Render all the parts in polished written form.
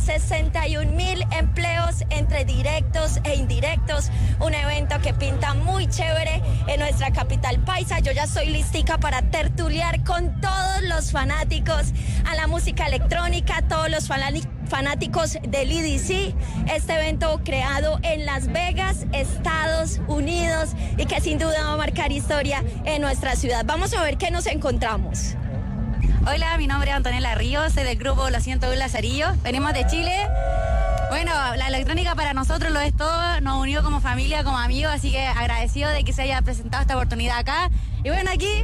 61.000 empleos entre directos e indirectos. Un evento que pinta muy chévere en nuestra capital paisa. Yo ya estoy listica para tertuliar con todos los fanáticos a la música electrónica, todos los fanáticos del EDC, este evento creado en Las Vegas, Estados Unidos, y que sin duda va a marcar historia en nuestra ciudad. Vamos a ver qué nos encontramos. Hola, mi nombre es Antonella Ríos, soy del grupo Lo Siento un Lazarillo, venimos de Chile. Bueno, la electrónica para nosotros lo es todo, nos unió como familia, como amigos, así que agradecido de que se haya presentado esta oportunidad acá. Y bueno, aquí...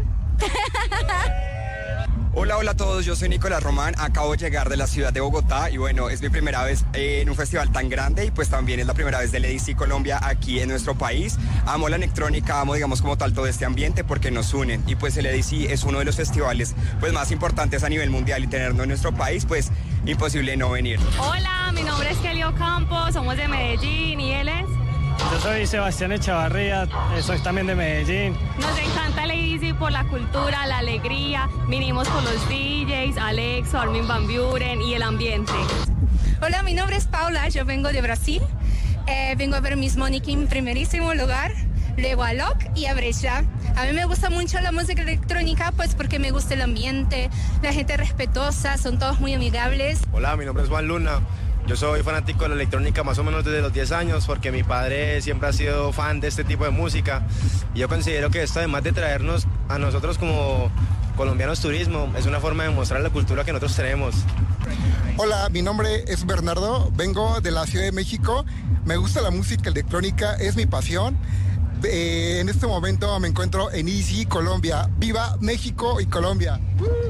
Hola a todos, yo soy Nicolás Román, acabo de llegar de la ciudad de Bogotá y bueno, es mi primera vez en un festival tan grande y pues también es la primera vez del EDC Colombia aquí en nuestro país. Amo la electrónica, amo digamos como tal todo este ambiente porque nos unen y pues el EDC es uno de los festivales pues más importantes a nivel mundial y tenerlo en nuestro país pues imposible no venir. Hola, mi nombre es Kelly Ocampo, somos de Medellín y él es... Yo soy Sebastián Echavarría, soy también de Medellín. Nos encanta el EDC por la cultura, la alegría, vinimos por los DJs, Alexo, Armin van Buuren y el ambiente. Hola, mi nombre es Paula, yo vengo de Brasil, vengo a ver Miss Mónica en primerísimo lugar, luego a Locke y a Brescia. A mí me gusta mucho la música electrónica pues porque me gusta el ambiente, la gente respetuosa, son todos muy amigables. Hola, mi nombre es Juan Luna. Yo soy fanático de la electrónica más o menos desde los 10 años porque mi padre siempre ha sido fan de este tipo de música y yo considero que esto, además de traernos a nosotros como colombianos turismo, es una forma de mostrar la cultura que nosotros tenemos. Hola, mi nombre es Bernardo, vengo de la Ciudad de México, me gusta la música electrónica, es mi pasión. En este momento me encuentro en EDC Colombia. ¡Viva México y Colombia!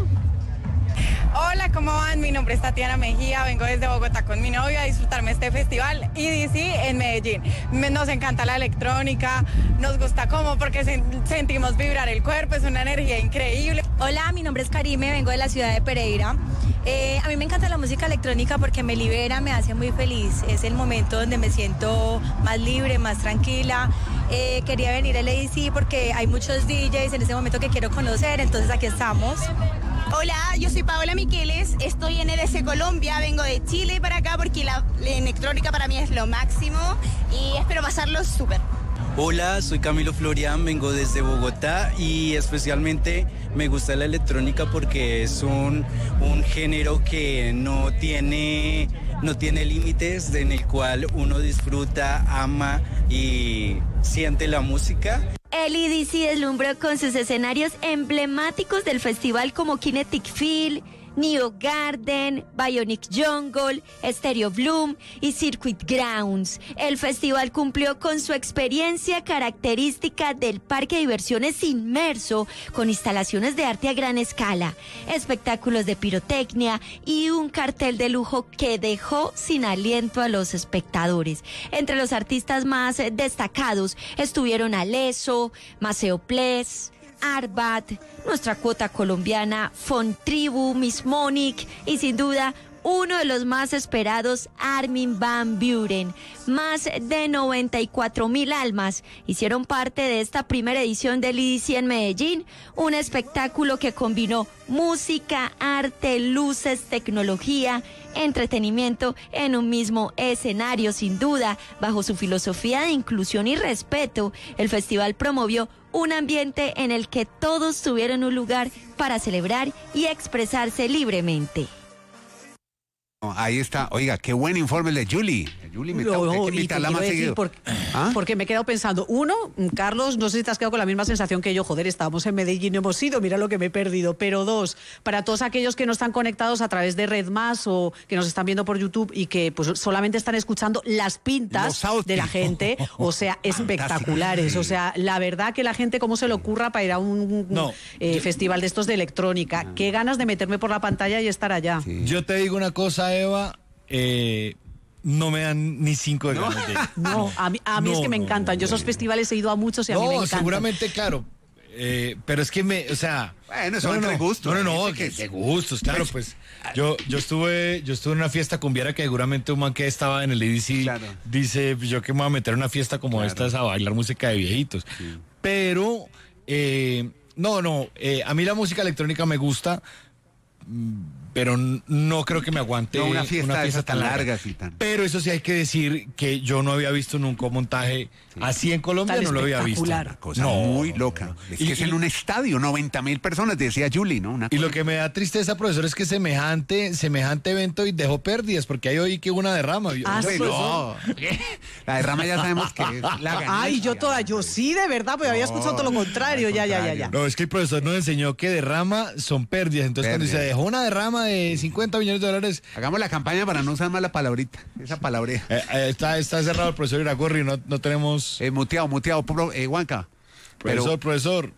Hola, ¿cómo van? Mi nombre es Tatiana Mejía, vengo desde Bogotá con mi novio a disfrutarme este festival EDC en Medellín. Nos encanta la electrónica, nos gusta como porque sentimos vibrar el cuerpo, es una energía increíble. Hola, mi nombre es Karime, vengo de la ciudad de Pereira. A mí me encanta la música electrónica porque me libera, me hace muy feliz. Es el momento donde me siento más libre, más tranquila. Quería venir al EDC porque hay muchos DJs en este momento que quiero conocer, entonces aquí estamos. Hola, yo soy Paola Miqueles, estoy en EDC Colombia, vengo de Chile para acá porque la electrónica para mí es lo máximo y espero pasarlo súper. Hola, soy Camilo Florian, vengo desde Bogotá y especialmente me gusta la electrónica porque es un género que no tiene límites, en el cual uno disfruta, ama y siente la música. El EDC deslumbró con sus escenarios emblemáticos del festival como Kinetic Field, Neo Garden, Bionic Jungle, Stereo Bloom y Circuit Grounds. El festival cumplió con su experiencia característica del parque de diversiones inmerso, con instalaciones de arte a gran escala, espectáculos de pirotecnia y un cartel de lujo que dejó sin aliento a los espectadores. Entre los artistas más destacados estuvieron Alesso, Maceo Ples, Arbat, nuestra cuota colombiana, Fontribu, Miss Mónica y sin duda uno de los más esperados, Armin van Buuren. Más de 94.000 almas hicieron parte de esta primera edición del EDC en Medellín, un espectáculo que combinó música, arte, luces, tecnología, entretenimiento en un mismo escenario. Sin duda, bajo su filosofía de inclusión y respeto, el festival promovió un ambiente en el que todos tuvieron un lugar para celebrar y expresarse libremente. Ahí está, oiga, qué buen informe el de Julie. Julie, porque me he quedado pensando, uno, Carlos, no sé si te has quedado con la misma sensación que yo, joder, estábamos en Medellín y hemos ido, mira lo que me he perdido, pero dos, para todos aquellos que no están conectados a través de Red Más o que nos están viendo por YouTube y que pues solamente están escuchando las pintas de la gente, o sea, espectaculares, o sea, la verdad que la gente cómo se le ocurra para ir a un festival de estos de electrónica, qué ganas de meterme por la pantalla y estar allá. Sí. Yo te digo una cosa, Eva, no me dan ni 5 de ganas de ir. No, a mí es que me encantan. Yo esos festivales he ido a muchos y a mí me encantan. Seguramente, claro. Pero es que bueno, son entre gustos. De gustos, claro, pues. Yo estuve en una fiesta cumbiera que seguramente un man que estaba en el EDC dice, yo que me voy a meter en una fiesta como esta es a bailar música de viejitos. Sí. Pero, a mí la música electrónica me gusta. pero no creo que me aguante una fiesta tan larga. Pero eso sí hay que decir que yo no había visto nunca un montaje así en Colombia, no lo había visto. Una cosa muy loca. Es que es en un estadio, 90.000 personas, decía Julie, ¿no? Y lo que me da tristeza, profesor, es que semejante evento y dejó pérdidas, porque ahí oí que hubo una derrama. La derrama ya sabemos que es la ganancia. Ay, yo sí, de verdad, pues había escuchado todo lo contrario, ya. No, es que el profesor nos enseñó que derrama son pérdidas, entonces cuando se dejó una derrama de 50 millones de dólares. Hagamos la campaña para no usar más la palabrita, esa palabreja. Está cerrado el profesor Iragorri, no tenemos... Muteado, Juanca. Profesor.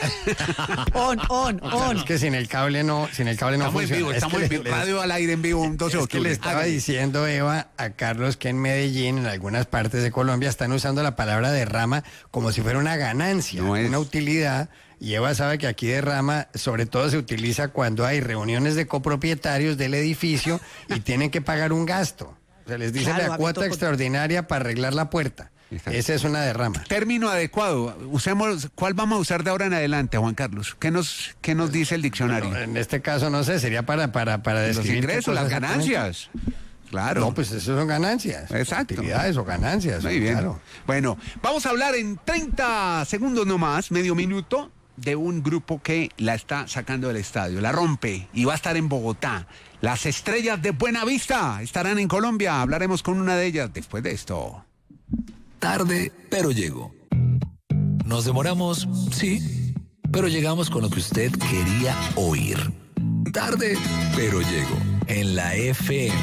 On. Es que sin el cable no funciona. Estamos en vivo, radio al aire en vivo, un 12 de octubre. Es que le estaba diciendo, Eva, a Carlos que en Medellín, en algunas partes de Colombia, están usando la palabra derrama como si fuera una ganancia, una utilidad. Y Eva sabe que aquí derrama, sobre todo se utiliza cuando hay reuniones de copropietarios del edificio y tienen que pagar un gasto. O sea, les dicen la cuota extraordinaria para arreglar la puerta. Esa es una derrama. Término adecuado. ¿Cuál vamos a usar de ahora en adelante, Juan Carlos? ¿Qué nos dice el diccionario? Bueno, en este caso, no sé, sería para describir los ingresos, las ganancias. Claro. No, pues eso son ganancias. Exacto. Utilidades o ganancias. Muy bien. Claro. Bueno, vamos a hablar en 30 segundos nomás, medio minuto, de un grupo que la está sacando del estadio, la rompe y va a estar en Bogotá. Las Estrellas de Buenavista estarán en Colombia. Hablaremos con una de ellas después de esto. Tarde, pero llego. Nos demoramos, sí, pero llegamos con lo que usted quería oír. Tarde, pero llego. En la FM.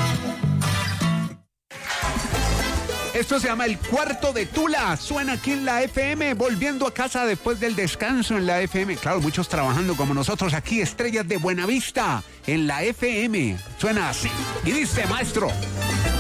Esto se llama El Cuarto de Tula. Suena aquí en la FM, volviendo a casa después del descanso en la FM. Claro, muchos trabajando como nosotros aquí, Estrellas de Buenavista, en la FM. Suena así. Y dice, maestro.